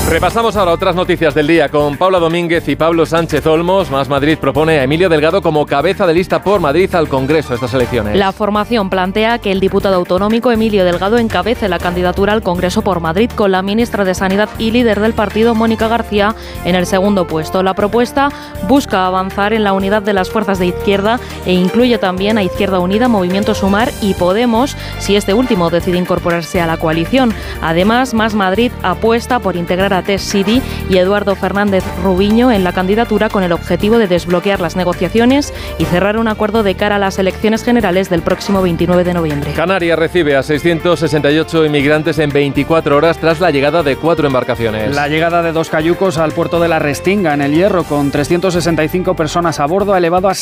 Repasamos ahora otras noticias del día con Paula Domínguez y Pablo Sánchez Olmos. Más Madrid propone a Emilio Delgado como cabeza de lista por Madrid al Congreso estas elecciones. La formación plantea que el diputado autonómico Emilio Delgado encabece la candidatura al Congreso por Madrid con la ministra de Sanidad y líder del partido Mónica García en el segundo puesto. La propuesta busca avanzar en la unidad de las fuerzas de izquierda e incluye también a Izquierda Unida, Movimiento Sumar y Podemos, si este último decide incorporarse a la coalición. Además, Más Madrid apuesta por integrar a Tess Sidi y Eduardo Fernández Rubiño en la candidatura con el objetivo de desbloquear las negociaciones y cerrar un acuerdo de cara a las elecciones generales del próximo 29 de noviembre. Canarias recibe a 668 inmigrantes en 24 horas tras la llegada de 4 embarcaciones. La llegada de 2 cayucos al puerto de La Restinga, en El Hierro, con 365 personas a bordo, ha elevado a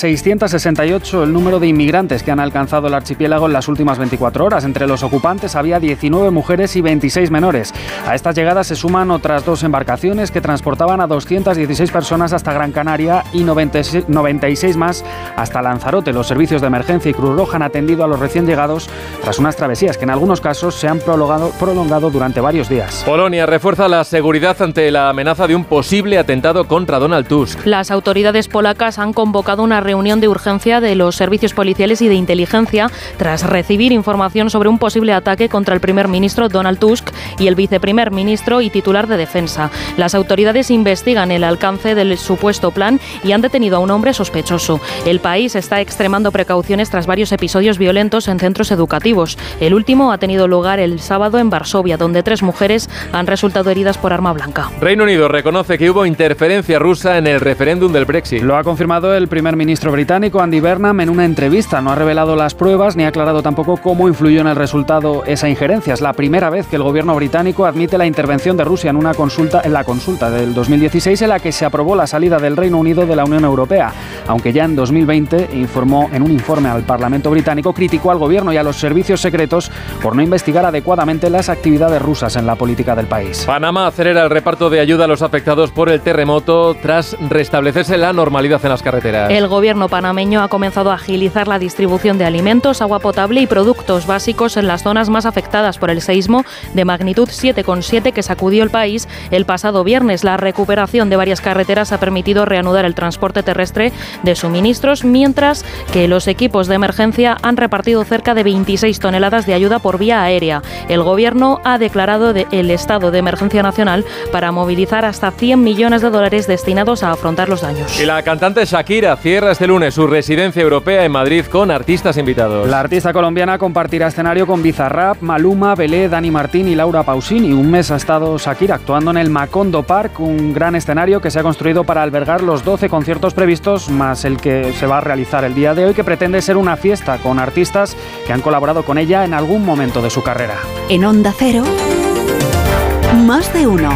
668 el número de inmigrantes que han alcanzado el archipiélago en las últimas 24 horas. Entre los ocupantes había 19 mujeres y 26 menores. A estas llegadas se suman otras 2 embarcaciones que transportaban a 216 personas hasta Gran Canaria y 96 más hasta Lanzarote. Los servicios de emergencia y Cruz Roja han atendido a los recién llegados tras unas travesías que en algunos casos se han prolongado durante varios días. Polonia refuerza la seguridad ante la amenaza de un posible atentado contra Donald Tusk. Las autoridades polacas han convocado una reunión de urgencia de los servicios policiales y de inteligencia tras recibir información sobre un posible ataque contra el primer ministro Donald Tusk y el viceprimer ministro y titular de defensa. Las autoridades investigan el alcance del supuesto plan y han detenido a un hombre sospechoso. El país está extremando precauciones tras varios episodios violentos en centros educativos. El último ha tenido lugar el sábado en Varsovia, donde 3 mujeres han resultado heridas por arma blanca. Reino Unido reconoce que hubo interferencia rusa en el referéndum del Brexit. Lo ha confirmado el primer ministro británico Andy Burnham en una entrevista. No ha revelado las pruebas ni ha aclarado tampoco cómo influyó en el resultado esa injerencia. Es la primera vez que el gobierno británico admite la intervención de Rusia en la consulta del 2016 en la que se aprobó la salida del Reino Unido de la Unión Europea, aunque ya en 2020 informó en un informe al Parlamento británico, criticó al gobierno y a los servicios secretos por no investigar adecuadamente las actividades rusas en la política del país. Panamá acelera el reparto de ayuda a los afectados por el terremoto tras restablecerse la normalidad en las carreteras. El gobierno panameño ha comenzado a agilizar la distribución de alimentos, agua potable y productos básicos en las zonas más afectadas por el seísmo de magnitud 7,7 que sacudió el país el pasado viernes. La recuperación de varias carreteras ha permitido reanudar el transporte terrestre de suministros, mientras que los equipos de emergencia han repartido cerca de 26 toneladas de ayuda por vía aérea. El gobierno ha declarado el estado de emergencia nacional para movilizar hasta 100 millones de dólares destinados a afrontar los daños. Y la cantante Shakira cierra este lunes su residencia europea en Madrid con artistas invitados. La artista colombiana compartirá escenario con Bizarrap, Maluma, Belé, Dani Martín y Laura Pausini. Un mes ha estado Shakira actuando en el Macondo Park, un gran escenario que se ha construido para albergar los 12 conciertos previstos, más el que se va a realizar el día de hoy, que pretende ser una fiesta con artistas que han colaborado con ella en algún momento de su carrera. En Onda Cero, Más de Uno.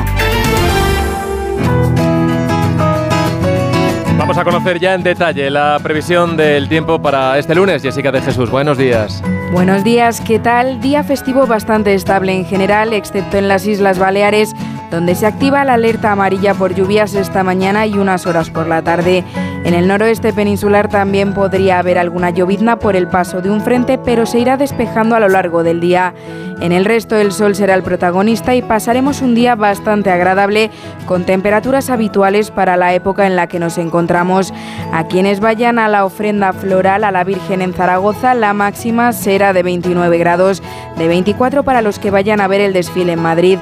Vamos a conocer ya en detalle la previsión del tiempo para este lunes. Jessica de Jesús, buenos días. Buenos días, ¿qué tal? Día festivo bastante estable en general, excepto en las Islas Baleares, donde se activa la alerta amarilla por lluvias esta mañana y unas horas por la tarde. En el noroeste peninsular también podría haber alguna llovizna por el paso de un frente, pero se irá despejando a lo largo del día. En el resto el sol será el protagonista y pasaremos un día bastante agradable, con temperaturas habituales para la época en la que nos encontramos. A quienes vayan a la ofrenda floral a la Virgen en Zaragoza, la máxima será de 29 grados, de 24 para los que vayan a ver el desfile en Madrid.